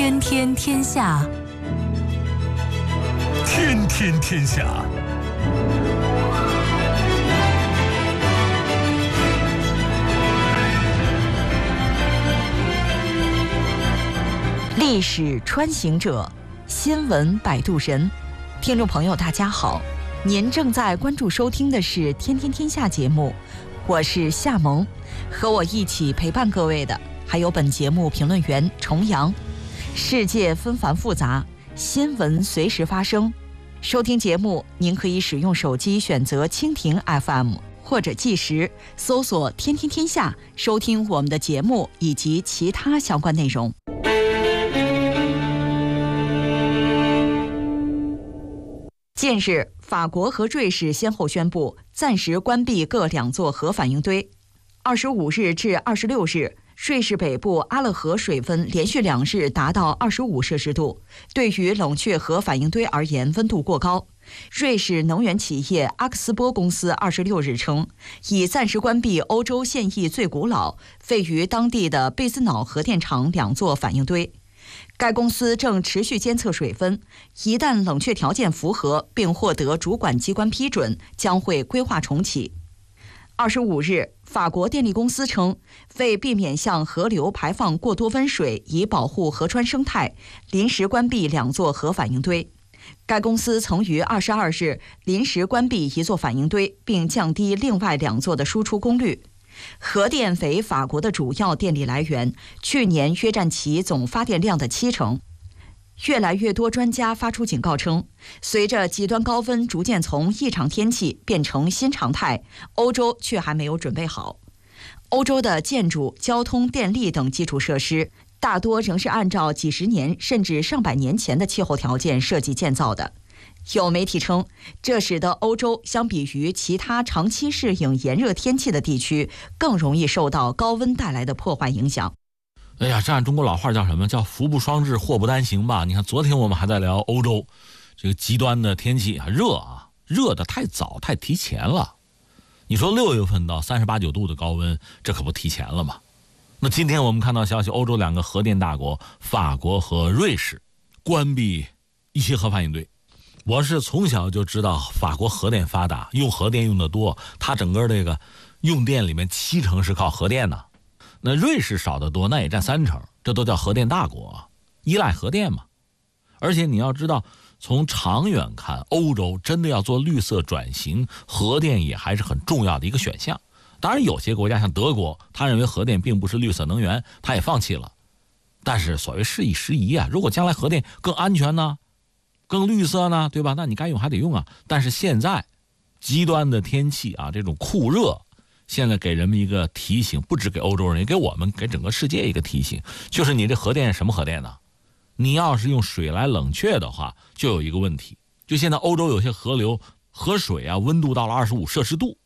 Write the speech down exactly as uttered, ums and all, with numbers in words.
天天天下， 天天天下。 历史穿行者，新闻摆渡人。听众朋友大家好，您正在关注收听的是天天天下节目，我是夏萌，和我一起陪伴各位的还有本节目评论员重阳。世界纷繁复杂，新闻随时发生。收听节目您可以使用手机选择蜻蜓 F M 或者计时搜索天天天下，收听我们的节目以及其他相关内容。近日，法国和瑞士先后宣布暂时关闭各两座核反应堆。二十五日至二十六日，瑞士北部阿勒河水温连续两日达到二十五摄氏度，对于冷却核反应堆而言温度过高。瑞士能源企业阿克斯波公司二十六日称，已暂时关闭欧洲现役最古老、位于当地的贝斯瑙核电厂两座反应堆。该公司正持续监测水温，一旦冷却条件符合并获得主管机关批准，将会规划重启。二十五日，法国电力公司称，为避免向河流排放过多温水，以保护河川生态，临时关闭两座核反应堆。该公司曾于二十二日临时关闭一座反应堆，并降低另外两座的输出功率。核电为法国的主要电力来源，去年约占其总发电量的七成。越来越多专家发出警告称，随着极端高温逐渐从异常天气变成新常态，欧洲却还没有准备好。欧洲的建筑、交通、电力等基础设施大多仍是按照几十年甚至上百年前的气候条件设计建造的。有媒体称，这使得欧洲相比于其他长期适应炎热天气的地区，更容易受到高温带来的破坏影响。 哎呀，这按中国老话叫什么？叫福不双至，祸不单行吧。你看，昨天我们还在聊欧洲这个极端的天气啊，热啊，热的太早，太提前了。你说六月份到三十八九度的高温，这可不提前了吗？那今天我们看到消息，欧洲两个核电大国法国和瑞士关闭一些核反应堆。我是从小就知道法国核电发达，用核电用的多，它整个这个用电里面七成是靠核电的。那瑞士少得多，那也占三成，这都叫核电大国，依赖核电嘛。而且你要知道，从长远看，欧洲真的要做绿色转型，核电也还是很重要的一个选项。当然有些国家像德国，他认为核电并不是绿色能源，他也放弃了。但是所谓事已时移啊，如果将来核电更安全呢，更绿色呢，对吧？那你该用还得用啊。但是现在极端的天气啊，这种酷热，现在给人们一个提醒，不只给欧洲人，也给我们，给整个世界一个提醒，就是你这核电是什么核电呢？你要是用水来冷却的话，就有一个问题，就现在欧洲有些河流河水啊，温度到了二十五摄氏度，